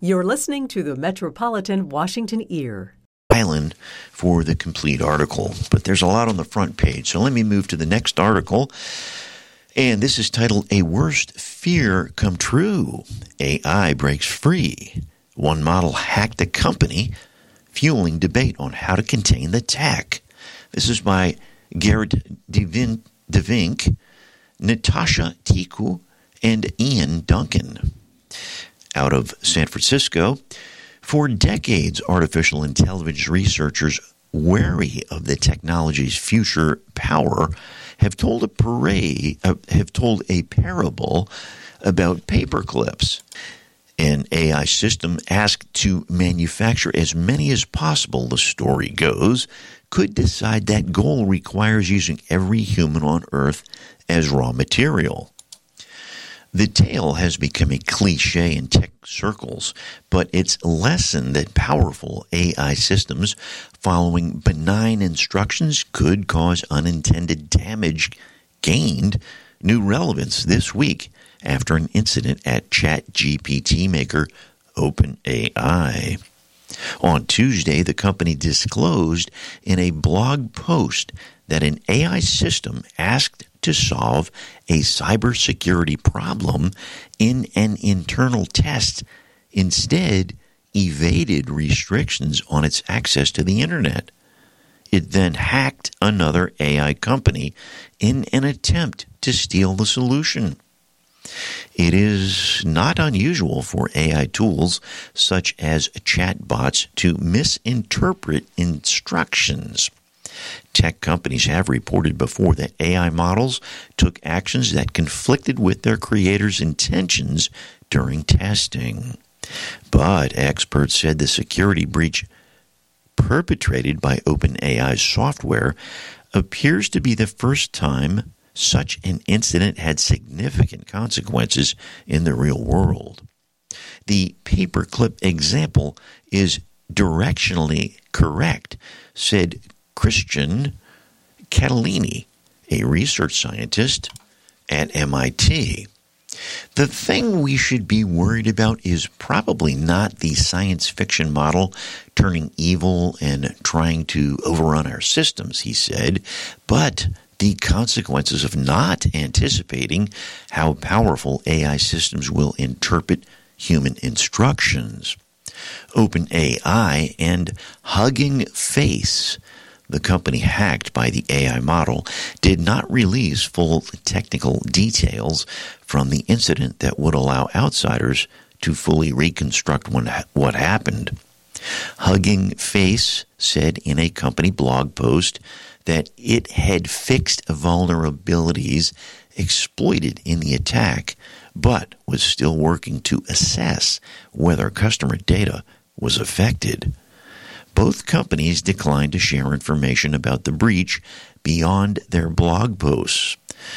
You're listening to the Metropolitan Washington Ear. Island for the complete article, but there's a lot on the front page. So let me move to the next article. And this is titled, A Worst Fear Come True. AI Breaks Free. One model hacked a company, fueling debate on how to contain the tech. This is by Garrett DeVink, Natasha Tiku, and Ian Duncan. Out of San Francisco, for decades, artificial intelligence researchers wary of the technology's future power have told a parable about paperclips. An AI system asked to manufacture as many as possible, the story goes, could decide that goal requires using every human on Earth as raw material. The tale has become a cliche in tech circles, but its lesson that powerful AI systems following benign instructions could cause unintended damage gained new relevance this week after an incident at ChatGPT maker OpenAI. On Tuesday, the company disclosed in a blog post that an AI system asked to solve a cybersecurity problem in an internal test instead evaded restrictions on its access to the internet. It then hacked another AI company in an attempt to steal the solution. It is not unusual for AI tools such as chatbots to misinterpret instructions. Tech companies have reported before that AI models took actions that conflicted with their creators' intentions during testing. But experts said the security breach perpetrated by OpenAI's software appears to be the first time such an incident had significant consequences in the real world. The paperclip example is directionally correct, said Christian Catalini, a research scientist at MIT. The thing we should be worried about is probably not the science fiction model turning evil and trying to overrun our systems, he said, but the consequences of not anticipating how powerful AI systems will interpret human instructions. OpenAI and Hugging Face, the company hacked by the AI model, did not release full technical details from the incident that would allow outsiders to fully reconstruct what happened. Hugging Face said in a company blog post that it had fixed vulnerabilities exploited in the attack, but was still working to assess whether customer data was affected. Both companies declined to share information about the breach beyond their blog posts.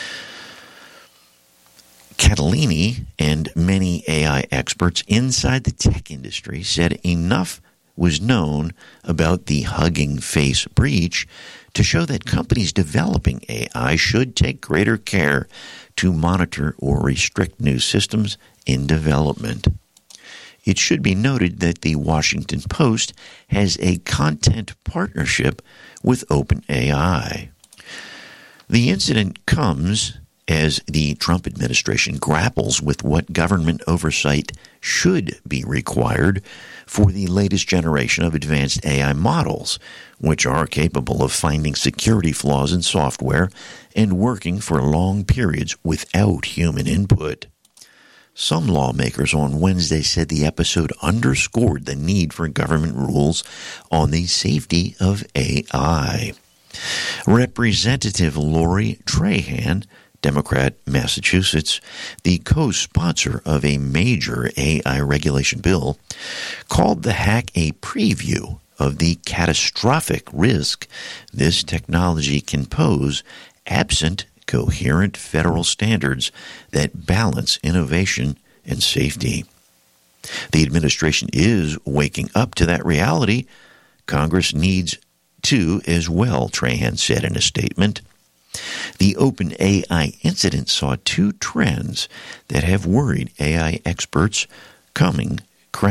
Catalini and many AI experts inside the tech industry said enough was known about the Hugging Face breach to show that companies developing AI should take greater care to monitor or restrict new systems in development. It should be noted that the Washington Post has a content partnership with OpenAI. The incident comes as the Trump administration grapples with what government oversight should be required for the latest generation of advanced AI models, which are capable of finding security flaws in software and working for long periods without human input. Some lawmakers on Wednesday said the episode underscored the need for government rules on the safety of AI. Representative Lori Trahan, Democrat, Massachusetts, the co-sponsor of a major AI regulation bill, called the hack a preview of the catastrophic risk this technology can pose absent coherent federal standards that balance innovation and safety. The administration is waking up to that reality. Congress needs to as well, Trahan said in a statement. The OpenAI incident saw two trends that have worried AI experts coming